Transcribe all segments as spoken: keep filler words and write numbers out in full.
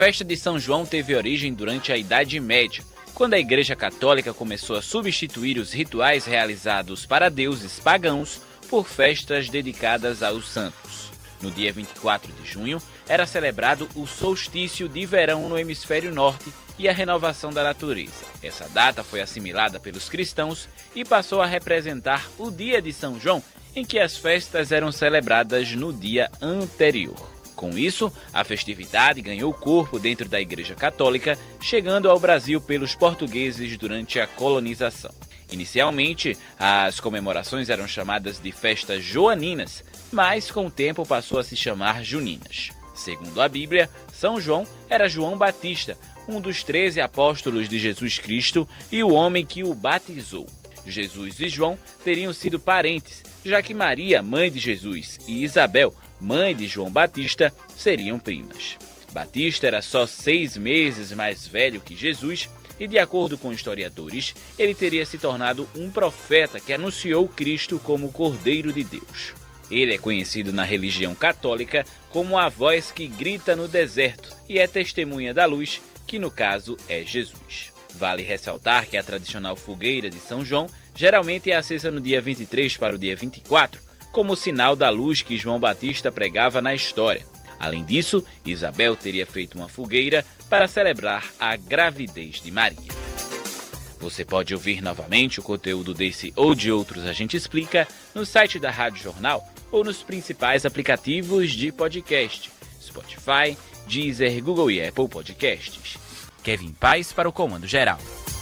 A festa de São João teve origem durante a Idade Média, quando a Igreja Católica começou a substituir os rituais realizados para deuses pagãos por festas dedicadas aos santos. No dia vinte e quatro de junho, era celebrado o solstício de verão no hemisfério norte e a renovação da natureza. Essa data foi assimilada pelos cristãos e passou a representar o dia de São João, em que as festas eram celebradas no dia anterior. Com isso, a festividade ganhou corpo dentro da Igreja Católica, chegando ao Brasil pelos portugueses durante a colonização. Inicialmente, as comemorações eram chamadas de festas joaninas, mas com o tempo passou a se chamar juninas. Segundo a Bíblia, São João era João Batista, um dos treze apóstolos de Jesus Cristo e o homem que o batizou. Jesus e João teriam sido parentes, já que Maria, mãe de Jesus, e Isabel, mãe de João Batista, seriam primas. Batista era só seis meses mais velho que Jesus e, de acordo com historiadores, ele teria se tornado um profeta que anunciou Cristo como o Cordeiro de Deus. Ele é conhecido na religião católica como a voz que grita no deserto e é testemunha da luz, que no caso é Jesus. Vale ressaltar que a tradicional fogueira de São João geralmente é acesa no dia vinte e três para o dia vinte e quatro, como sinal da luz que João Batista pregava na história. Além disso, Isabel teria feito uma fogueira para celebrar a gravidez de Maria. Você pode ouvir novamente o conteúdo desse ou de outros A Gente Explica no site da Rádio Jornal ou nos principais aplicativos de podcast, Spotify, Deezer, Google e Apple Podcasts. Kevin Paz para o Comando Geral.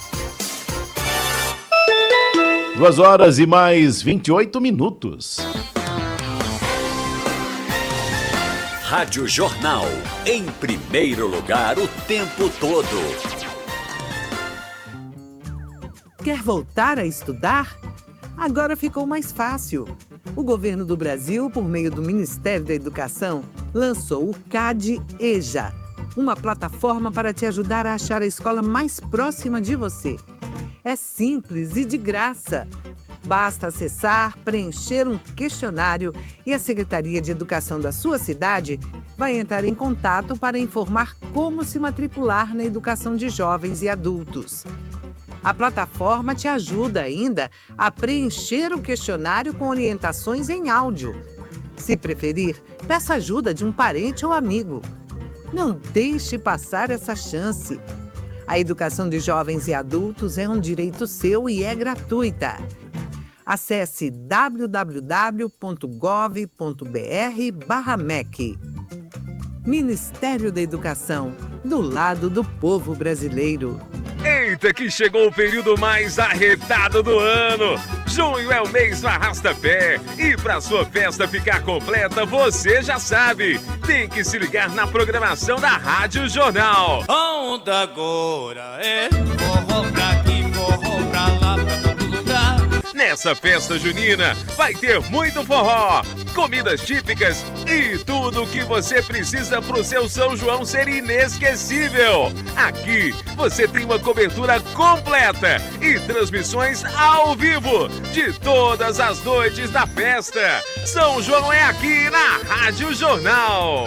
Duas horas e mais vinte e oito minutos. Rádio Jornal, em primeiro lugar o tempo todo. Quer voltar a estudar? Agora ficou mais fácil. O governo do Brasil, por meio do Ministério da Educação, lançou o CADE-EJA, uma plataforma para te ajudar a achar a escola mais próxima de você. É simples e de graça. Basta acessar, preencher um questionário e a Secretaria de Educação da sua cidade vai entrar em contato para informar como se matricular na educação de jovens e adultos. A plataforma te ajuda ainda a preencher o questionário com orientações em áudio. Se preferir, peça ajuda de um parente ou amigo. Não deixe passar essa chance. A educação de jovens e adultos é um direito seu e é gratuita. Acesse w w w ponto gov ponto b r barra M E C. Ministério da Educação, do lado do povo brasileiro. Eita, que chegou o período mais arretado do ano! Junho é o mês do arrasta-pé e para sua festa ficar completa, você já sabe, tem que se ligar na programação da Rádio Jornal. A onda agora é forró pra aqui, forró pra lá, pra todo lugar. Nessa festa junina vai ter muito forró, comidas típicas e tudo o que você precisa para o seu São João ser inesquecível. Aqui você tem uma cobertura completa e transmissões ao vivo de todas as noites da festa. São João é aqui na Rádio Jornal.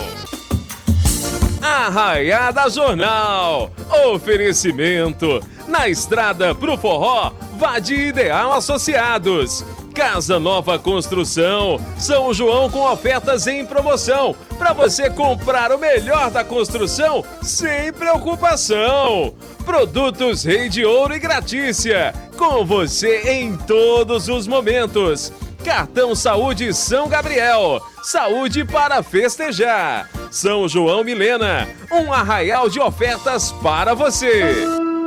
Arraiada Jornal. Oferecimento. Na estrada pro forró, vá de Ideal Associados. Casa Nova Construção, São João com ofertas em promoção, para você comprar o melhor da construção sem preocupação. Produtos Rei de Ouro e Gratícia, com você em todos os momentos. Cartão Saúde São Gabriel, saúde para festejar. São João Milena, um arraial de ofertas para você.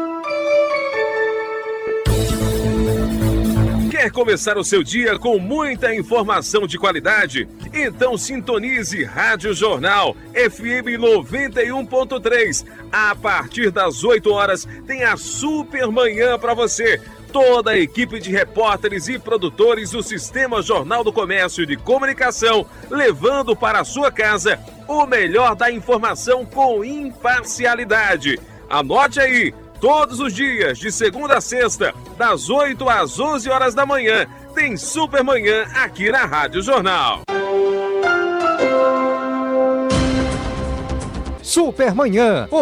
Quer começar o seu dia com muita informação de qualidade? Então sintonize Rádio Jornal F M noventa e um ponto três. A partir das oito horas tem a Super Manhã para você. Toda a equipe de repórteres e produtores do Sistema Jornal do Comércio de Comunicação, levando para a sua casa o melhor da informação com imparcialidade. Anote aí! Todos os dias, de segunda a sexta, das oito às onze horas da manhã, tem Super Manhã aqui na Rádio Jornal. Super Manhã.